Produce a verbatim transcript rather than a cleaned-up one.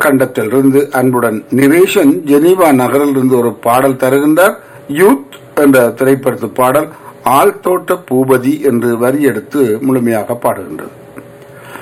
கண்டத்திலிருந்து அன்புடன் நிரேஷன் ஜெனீவா நகரிலிருந்து ஒரு பாடல் தருகின்றார். யூத் என்ற திரைப்படத்து பாடல் ஆழ்தோட்ட பூபதி என்று வரி எடுத்து முழுமையாக பாடுகின்றது.